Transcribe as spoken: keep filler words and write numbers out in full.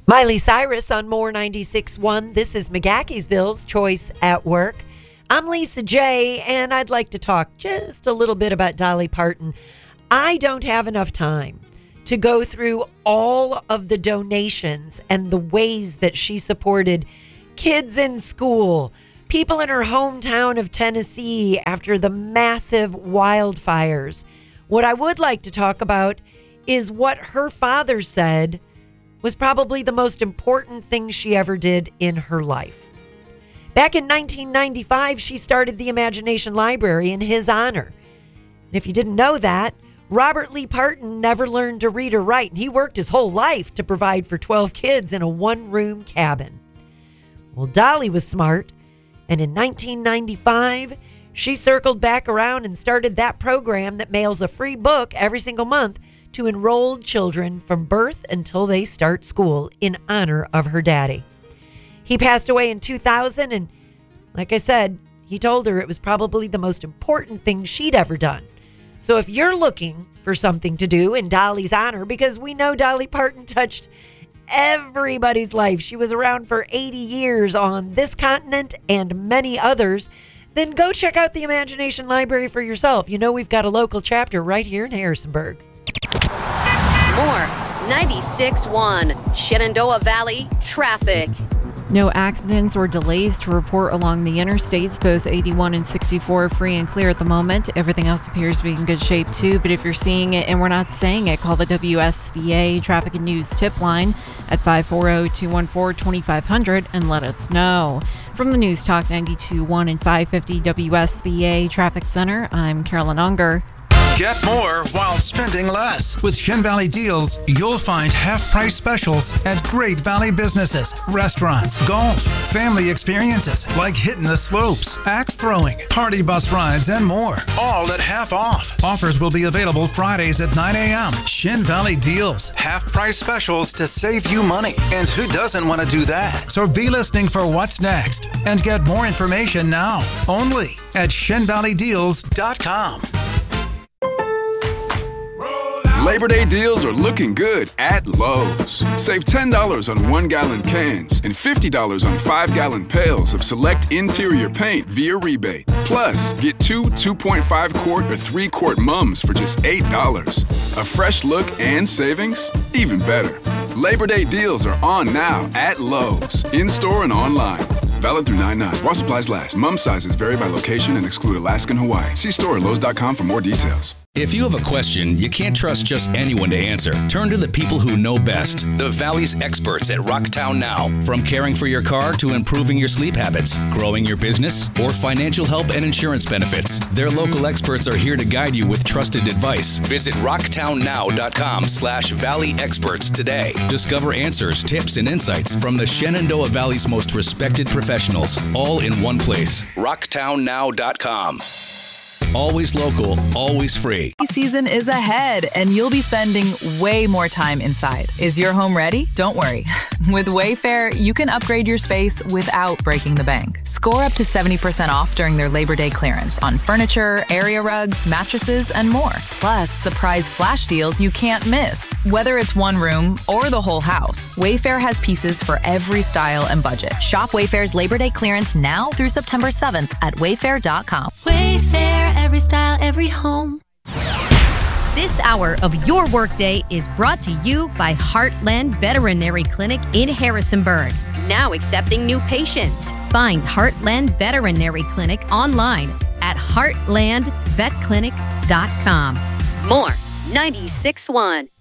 Miley Cyrus on More ninety-six point one. This is McGahkeysville's Choice at Work. I'm Lisa J, and I'd like to talk just a little bit about Dolly Parton. I don't have enough time to go through all of the donations and the ways that she supported kids in school, people in her hometown of Tennessee after the massive wildfires. What I would like to talk about is what her father said was probably the most important thing she ever did in her life. Back in nineteen ninety-five, she started the Imagination Library in his honor. And if you didn't know that, Robert Lee Parton never learned to read or write, and he worked his whole life to provide for twelve kids in a one-room cabin. Well, Dolly was smart, and in nineteen ninety-five, she circled back around and started that program that mails a free book every single month to enrolled children from birth until they start school in honor of her daddy. He passed away in two thousand, and like I said, he told her it was probably the most important thing she'd ever done. So if you're looking for something to do in Dolly's honor, because we know Dolly Parton touched everybody's life, she was around for eighty years on this continent and many others, then go check out the Imagination Library for yourself. You know we've got a local chapter right here in Harrisonburg. More ninety-six point one Shenandoah Valley traffic. No accidents or delays to report along the interstates. Both eighty-one and sixty-four are free and clear at the moment. Everything else appears to be in good shape too, but if you're seeing it and we're not saying it, call the W S V A Traffic and News tip line at five four zero, two one four, two five zero zero and let us know. From the News Talk ninety-two point one and five fifty W S V A Traffic Center, I'm Carolyn Unger. Get more while spending less. With Shin Valley Deals, you'll find half-price specials at great Valley businesses, restaurants, golf, family experiences like hitting the slopes, axe throwing, party bus rides, and more. All at half off. Offers will be available Fridays at nine a.m. Shin Valley Deals, half-price specials to save you money. And who doesn't want to do that? So be listening for what's next and get more information now, only at shin valley deals dot com. Labor Day deals are looking good at Lowe's. Save ten dollars on one-gallon cans and fifty dollars on five-gallon pails of select interior paint via rebate. Plus, get two two point five quart or three quart mums for just eight dollars. A fresh look and savings? Even better. Labor Day deals are on now at Lowe's, in-store and online. Valid through nine nine. While supplies last. Mum sizes vary by location and exclude Alaska and Hawaii. See store at lowes dot com for more details. If you have a question, you can't trust just anyone to answer. Turn to the people who know best. The Valley's experts at Rocktown Now. From caring for your car to improving your sleep habits, growing your business, or financial help and insurance benefits. Their local experts are here to guide you with trusted advice. Visit rocktown now dot com slash valley experts today. Discover answers, tips, and insights from the Shenandoah Valley's most respected professionals, all in one place. rocktown now dot com. Always local, always free. Season is ahead, and you'll be spending way more time inside. Is your home ready? Don't worry. With Wayfair, you can upgrade your space without breaking the bank. Score up to seventy percent off during their Labor Day clearance on furniture, area rugs, mattresses, and more. Plus, surprise flash deals you can't miss. Whether it's one room or the whole house, Wayfair has pieces for every style and budget. Shop Wayfair's Labor Day clearance now through September seventh at wayfair dot com. Wayfair, every style, every home. This hour of your workday is brought to you by Heartland Veterinary Clinic in Harrisonburg. Now accepting new patients. Find Heartland Veterinary Clinic online at heartland vet clinic dot com. More ninety-six point one.